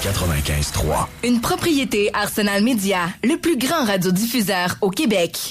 95.3. Une propriété Arsenal Média, le plus grand radiodiffuseur au Québec.